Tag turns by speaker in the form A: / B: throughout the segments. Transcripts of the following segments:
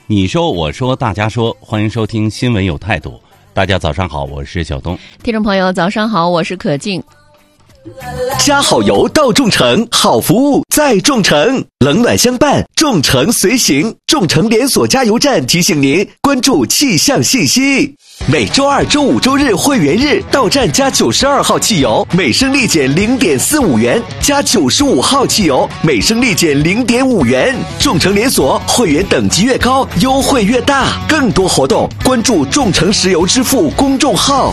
A: 你说我说大家说，欢迎收听新闻有态度。大家早上好，我是小东。
B: 听众朋友早上好，我是可静。
C: 加好油到众诚，好服务在众诚，冷暖相伴，众诚随行。众诚连锁加油站提醒您关注气象信息。每周二、周五、周日会员日，到站加92号汽油，每升立减 0.45 元；加95号汽油，每升立减 0.5 元。众诚连锁会员等级越高，优惠越大。更多活动，关注众诚石油支付公众号。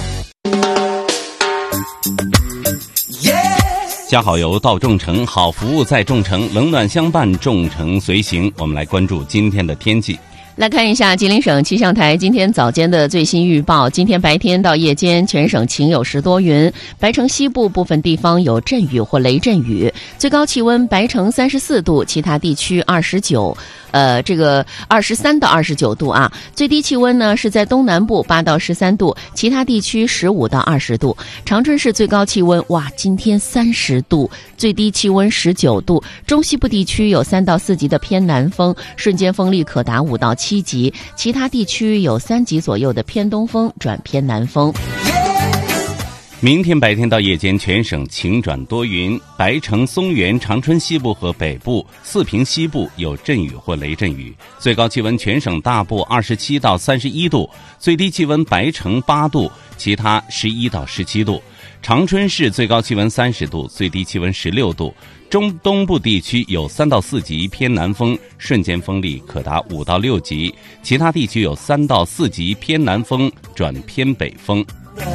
A: 加好油到众诚，好服务在众诚，冷暖相伴，众诚随行。我们来关注今天的天气。
B: 来看一下吉林省气象台今天早间的最新预报。今天白天到夜间，全省晴有时多云，白城西部部分地方有阵雨或雷阵雨，最高气温白城34度，其他地区23到29度啊。最低气温呢是在东南部8到13度，其他地区15到20度。长春市最高气温今天30度，最低气温19度。中西部地区有3到4级的偏南风，瞬间风力可达5到7级，其他地区有3级左右的偏东风转偏南风。
A: 明天白天到夜间，全省晴转多云，白城、松原、长春西部和北部、四平西部有阵雨或雷阵雨，最高气温全省大部27到31度，最低气温白城8度，其他11到17度。长春市最高气温30度，最低气温16度。中东部地区有3到4级偏南风，瞬间风力可达5到6级，其他地区有3到4级偏南风转偏北风。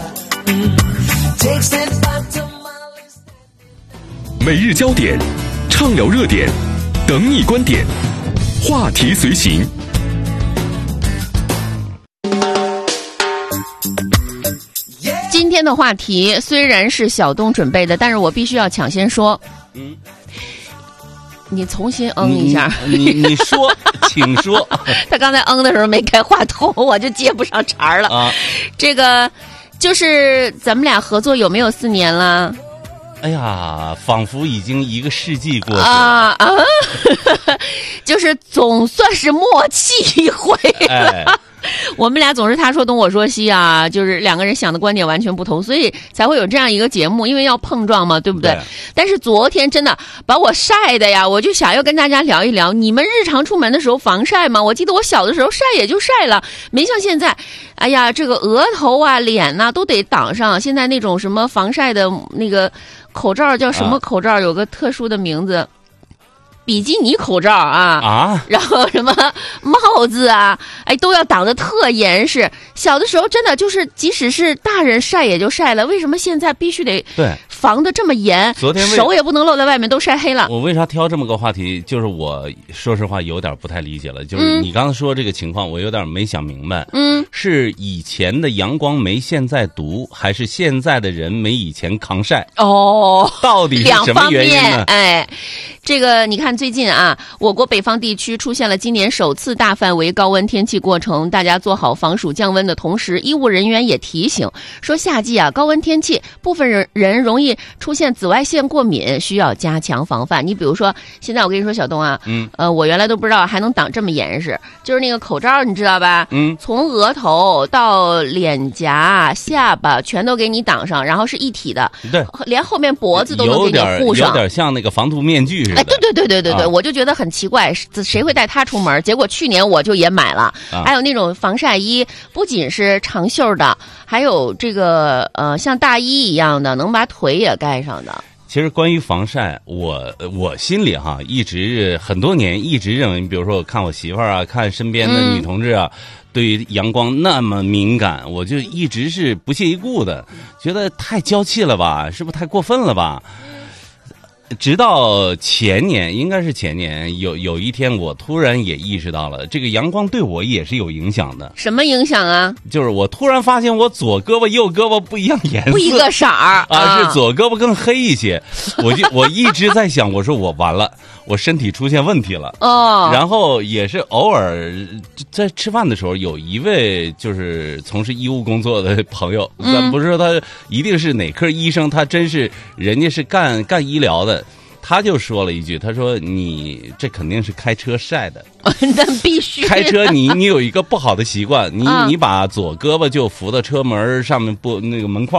D: 每日焦点，畅聊热点，等你观点，话题随行。
B: 今天的话题虽然是小东准备的，但是我必须要抢先说。你重新一下。
A: 你说，请说。
B: 他刚才的时候没开话筒，我就接不上茬了啊。这个就是咱们俩合作有没有4年了？
A: 哎呀，仿佛已经1个世纪过去了
B: 就是总算是默契一回了。我们俩总是他说东我说西啊，就是2个人想的观点完全不同，所以才会有这样一个节目，因为要碰撞嘛，对不对？但是昨天真的把我晒的呀，我就想要跟大家聊一聊，你们日常出门的时候防晒吗？我记得我小的时候晒也就晒了，没像现在，哎呀，这个额头啊、脸呐都得挡上。现在那种什么防晒的那个口罩叫什么口罩？有个特殊的名字。比基尼口罩然后什么帽子都要挡得特严实。小的时候真的就是即使是大人晒也就晒了，为什么现在必须得防得这么严？
A: 昨天
B: 手也不能露在外面，都晒黑了。
A: 我为啥挑这么个话题？就是我说实话有点不太理解了，就是你刚才说这个情况，我有点没想明白。是以前的阳光没现在毒，还是现在的人没以前抗晒？到底是什么原因呢？
B: 这个你看最近我国北方地区出现了今年首次大范围高温天气过程，大家做好防暑降温的同时，医务人员也提醒说，夏季高温天气部分人容易出现紫外线过敏，需要加强防范。你比如说现在我跟你说小东我原来都不知道还能挡这么严实，就是那个口罩你知道吧？从额头到脸颊、下巴全都给你挡上，然后是一体的，对，连后面脖子都能给你护上，
A: 有点像那个防毒面具似的。
B: 对，我就觉得很奇怪，谁会带它出门？结果去年我就也买了，还有那种防晒衣，不仅是长袖的，还有这个像大衣一样的，能把腿也盖上的。
A: 其实关于防晒，我心里一直很多年一直认为，比如说我看我媳妇儿看身边的女同志对于阳光那么敏感，我就一直是不屑一顾的，觉得太娇气了吧，是不是太过分了吧？直到前年，应该是前年，有一天我突然也意识到了，这个阳光对我也是有影响的。
B: 什么影响啊？
A: 就是我突然发现我左胳膊右胳膊不一样颜色，
B: 不一个色儿
A: 是左胳膊更黑一些。我一直在想，我说我完了，我身体出现问题了。然后也是偶尔在吃饭的时候，有一位就是从事医务工作的朋友，咱不是说他一定是哪科医生，他真是人家是干医疗的。 他就说了一句，他说你这肯定是开车晒的。
B: 那必须
A: 开车你有一个不好的习惯，你把左胳膊就扶到车门上面，不那个门框